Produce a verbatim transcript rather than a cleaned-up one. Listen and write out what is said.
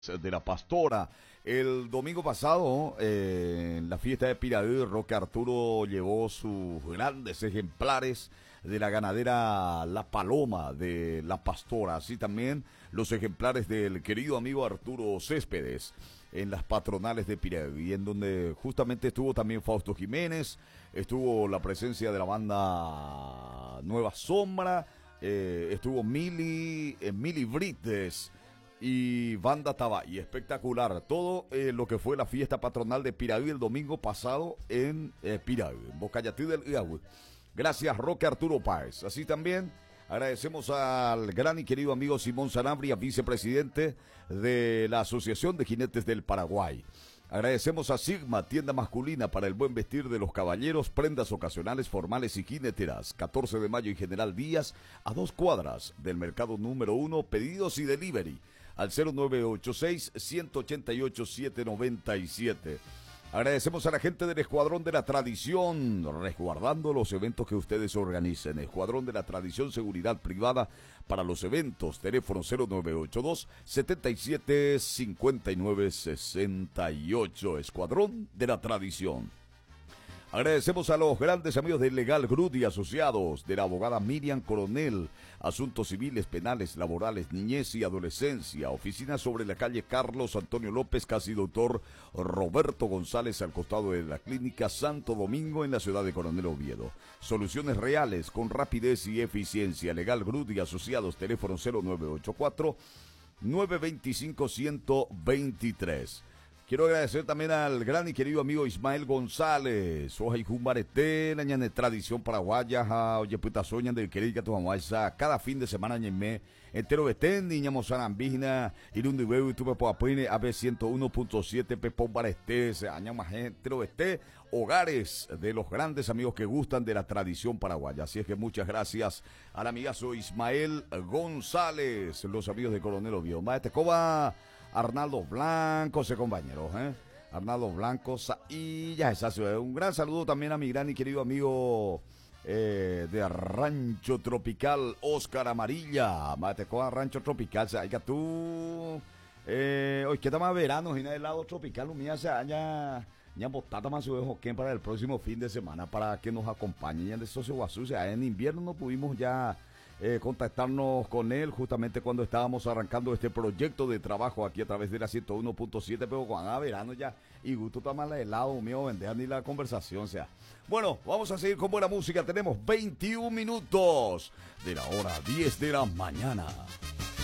de la Pastora. El domingo pasado, eh, en la fiesta de Piraí, Roque Arturo llevó sus grandes ejemplares de la ganadera La Paloma de La Pastora, así también los ejemplares del querido amigo Arturo Céspedes en las patronales de Piraí, en donde justamente estuvo también Fausto Jiménez, estuvo la presencia de la banda Nueva Sombra, eh, estuvo Mili, eh, Mili Brites y Banda Tabay, espectacular todo eh, lo que fue la fiesta patronal de Piraí el domingo pasado en eh, Piraí, en Bocayatí del Iagüe. Gracias, Roque Arturo Páez. Así también agradecemos al gran y querido amigo Simón Sanabria, vicepresidente de la Asociación de Jinetes del Paraguay. Agradecemos a Sigma, tienda masculina para el buen vestir de los caballeros, prendas ocasionales, formales y jineteras. catorce de mayo y General Díaz, a dos cuadras del mercado número uno, pedidos y delivery al cero nueve ocho seis, uno ocho ocho, siete nueve siete. Agradecemos a la gente del Escuadrón de la Tradición, resguardando los eventos que ustedes organicen. Escuadrón de la Tradición, seguridad privada para los eventos. Teléfono cero nueve ocho dos, siete siete cinco nueve seis ocho. Escuadrón de la Tradición. Agradecemos a los grandes amigos de Legal Group y Asociados, de la abogada Miriam Coronel, asuntos civiles, penales, laborales, niñez y adolescencia, oficina sobre la calle Carlos Antonio López, casi doctor Roberto González, al costado de la clínica Santo Domingo en la ciudad de Coronel Oviedo. Soluciones reales con rapidez y eficiencia. Legal Group y Asociados, teléfono cero nueve ocho cuatro, nueve dos cinco, uno dos tres. Quiero agradecer también al gran y querido amigo Ismael González. Oja y Jumbarete, la ñane tradición paraguaya, oye puta soñan del querido tu mamá, cada fin de semana ñeme, entero betén, niña mozarambina, irundo y veo y tuve por apine, A B ciento uno punto siete, pepón barete, se aña más entero besté, hogares de los grandes amigos que gustan de la tradición paraguaya. Así es que muchas gracias al amigazo Ismael González, los amigos de Coronel Oviedo. Maete Coba, Arnaldo Blanco, ese compañero, ¿eh? Arnaldo Blanco, y ya es eso. Un gran saludo también a mi gran y querido amigo eh, de Rancho Tropical, Oscar Amarilla. Matecoa, Rancho Tropical, se que tú. Eh, hoy que está más verano, y en el lado tropical, mía se haya. Ya botata más su Joaquín para el próximo fin de semana para que nos acompañe. Ya de Socio Guazú, o sea, en invierno no pudimos ya Eh, contactarnos con él justamente cuando estábamos arrancando este proyecto de trabajo aquí a través de la ciento uno punto siete, pero cuando a verano ya y gusto está más helado mío, vender ni la conversación, o sea. Bueno, vamos a seguir con buena música, tenemos veintiún minutos de la hora diez de la mañana.